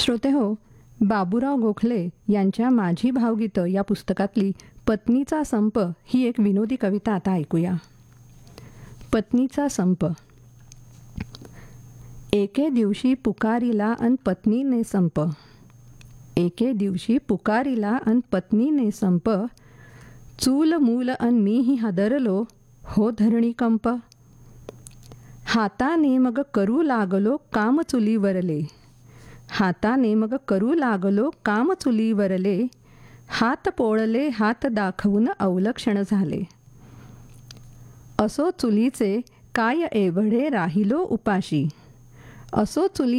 श्रोते हो, बाबूराव गोखले यांच्या माझी भावगीतं या पुस्तकातली पत्नीचा संप ही एक विनोदी कविता आता ऐकूया. पत्नीचा संप. एके दिवशी पुकारिला अन पत्नीने संप. एके दिवशी पुकारिला अन पत्नीने संप. चूल मूल अन मीही हादरलो, हो धरणी कंप. हाताने मग करू लागलो काम चुलीवरले. हाताने मग करू लागलो काम चुलीवरले. हात पोळले हात दाखवून अवलक्षण झाले. असो चुलीचे काय एवढे राहिलो उपाशी. असो चुली